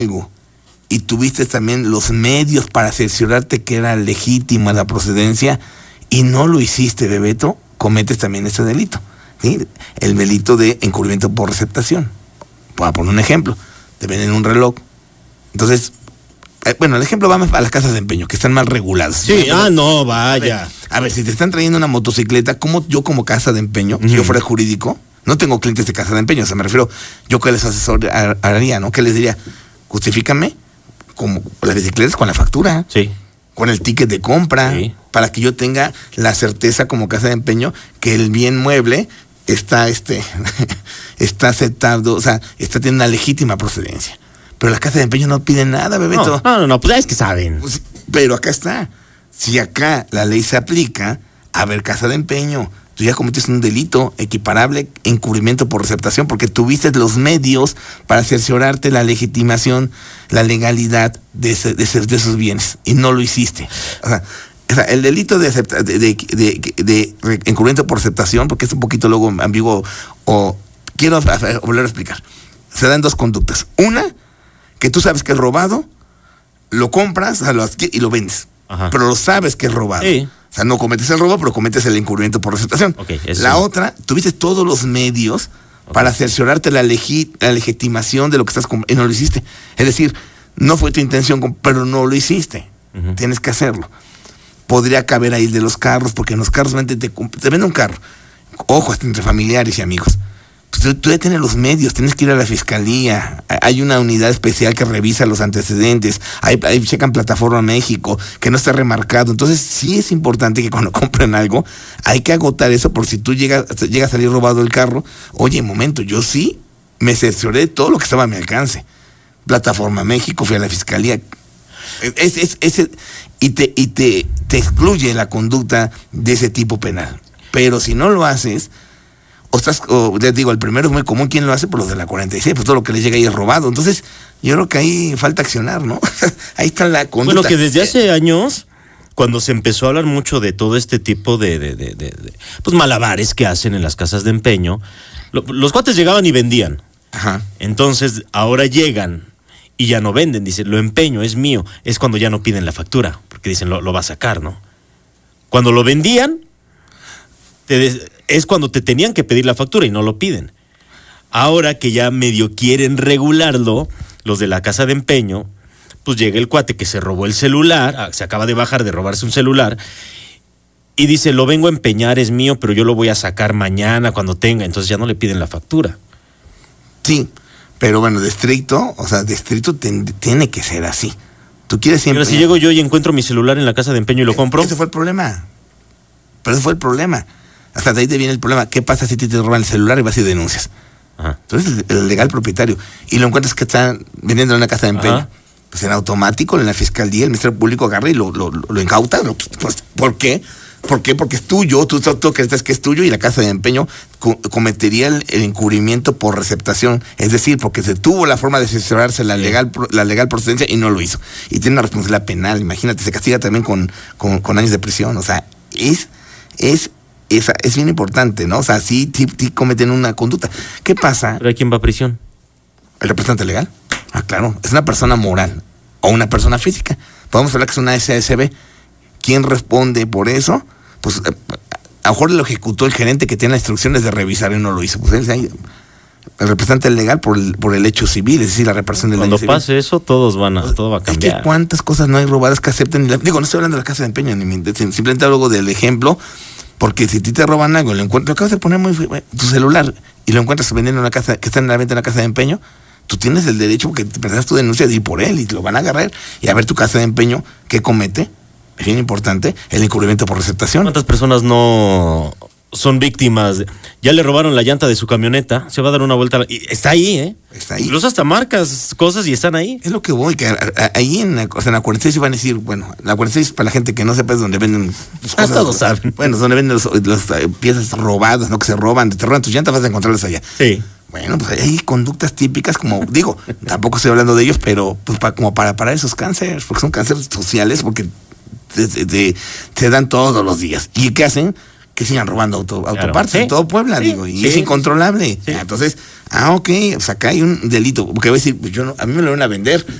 algo y tuviste también los medios para cerciorarte que era legítima la procedencia y no lo hiciste, Bebeto, cometes también ese delito, ¿sí? El delito de encubrimiento por receptación. Voy a poner un ejemplo. Te venden un reloj. Entonces, bueno, el ejemplo va más a las casas de empeño, que están mal reguladas. Sí, no, vaya. A ver, si te están trayendo una motocicleta, ¿cómo yo como casa de empeño, si yo fuera jurídico, no tengo clientes de casa de empeño, o sea, me refiero, yo que les asesoraría, ¿no? Que les diría, justifícame como las bicicletas con la factura. Sí. Con el ticket de compra, sí, para que yo tenga la certeza como casa de empeño que el bien mueble está está aceptado, o sea, está teniendo una legítima procedencia. Pero las casas de empeño no piden nada, Bebeto. No, pues es que saben. Pues, pero acá está. Si acá la ley se aplica, a ver, casa de empeño, tú ya cometiste un delito equiparable, encubrimiento por receptación, porque tuviste los medios para cerciorarte la legitimación, la legalidad de esos bienes, y no lo hiciste. O sea, el delito de encubrimiento por receptación, porque es un poquito luego ambiguo, o quiero volver a explicar. Se dan dos conductas. Una, que tú sabes que es robado, lo compras, o sea, y lo vendes. Ajá. Pero lo sabes que es robado. Sí. O sea, no cometes el robo, pero cometes el encubrimiento por receptación. Okay, la otra, tuviste todos los medios para cerciorarte la legitimación de lo que estás comprando y no lo hiciste. Es decir, no fue tu intención, pero no lo hiciste. Tienes que hacerlo. Podría caber ahí de los carros, porque en los carros te venden un carro. Ojo, hasta entre familiares y amigos. Tú ya tienes los medios, tienes que ir a la fiscalía, hay una unidad especial que revisa los antecedentes, ahí checan Plataforma México, que no está remarcado. Entonces sí es importante que cuando compren algo, hay que agotar eso, por si tú llega a salir robado el carro. Oye, momento, yo sí me cercioré de todo lo que estaba a mi alcance. Plataforma México, fui a la fiscalía. Y te excluye la conducta de ese tipo penal. Pero si no lo haces, les digo, el primero es muy común, ¿quién lo hace? Por los de la 46, pues todo lo que les llega ahí es robado. Entonces, yo creo que ahí falta accionar, ¿no? Ahí está la conducta. Bueno, que desde hace años, cuando se empezó a hablar mucho de todo este tipo de pues malabares que hacen en las casas de empeño, los cuates llegaban y vendían. Ajá. Entonces, ahora llegan y ya no venden, dicen, lo empeño, es mío. Es cuando ya no piden la factura, porque dicen, lo va a sacar, ¿no? Cuando lo vendían, es cuando te tenían que pedir la factura y no lo piden. Ahora que ya medio quieren regularlo, los de la casa de empeño, pues llega el cuate que se robó el celular, se acaba de bajar de robarse un celular, y dice, lo vengo a empeñar, es mío, pero yo lo voy a sacar mañana cuando tenga. Entonces ya no le piden la factura. Sí, pero bueno, de estricto tiene que ser así. Tú quieres siempre... Pero si llego yo y encuentro mi celular en la casa de empeño y lo compro... Ese fue el problema. Pero ese fue el problema. Hasta de ahí te viene el problema. ¿Qué pasa si te roban el celular y vas y denuncias? Ajá. Entonces el legal propietario y lo encuentras que están vendiendo en una casa de empeño. Ajá. Pues en automático, en la fiscalía, el Ministerio Público agarra y lo incauta. Pues, ¿por qué? ¿Por qué? Porque es tuyo, tú crees que es tuyo y la casa de empeño cometería el encubrimiento por receptación. Es decir, porque se tuvo la forma de cerciorarse la legal procedencia y no lo hizo. Y tiene una responsabilidad penal, imagínate, se castiga también con años de prisión. O sea, es bien importante, ¿no? O sea, sí cometen una conducta. ¿Qué pasa? ¿Pero a quién va a prisión? ¿El representante legal? Ah, claro. Es una persona moral o una persona física. Podemos hablar que es una SASB. ¿Quién responde por eso? Pues a lo mejor lo ejecutó el gerente que tiene las instrucciones de revisar y no lo hizo. Pues el representante legal por el hecho civil, es decir, la reparación del daño civil. Cuando pase eso, todo va a cambiar. Es que cuántas cosas no hay robadas que acepten. Digo, no estoy hablando de la casa de empeño, simplemente hablo del ejemplo. Porque si a ti te roban algo, lo acabas de poner tu celular y lo encuentras vendiendo en una casa, que está en la venta en una casa de empeño, tú tienes el derecho, porque te presentas tu denuncia de ir por él y te lo van a agarrar y a ver tu casa de empeño qué comete. Es bien importante el encubrimiento por receptación. ¿Cuántas personas no son víctimas? Ya le robaron la llanta de su camioneta, se va a dar una vuelta. Y está ahí, ¿eh? Está ahí. Incluso hasta marcas cosas y están ahí. Es lo que voy, que ahí en la 46 van a decir, bueno, la 46 para la gente que no sepa es donde venden cosas. Todos saben. Bueno, es donde venden las piezas robadas, ¿no? Que te roban tus llantas, vas a encontrarlas allá. Sí. Bueno, pues hay conductas típicas, como digo, tampoco estoy hablando de ellos, pero pues como para parar esos cánceres, porque son cánceres sociales, porque te dan todos los días. ¿Y qué hacen? que sigan robando autopartes sí. en todo Puebla, Sí, digo, y sí. es incontrolable. Sí. Entonces, ok, pues acá hay un delito, porque voy a decir, pues a mí me lo van a vender.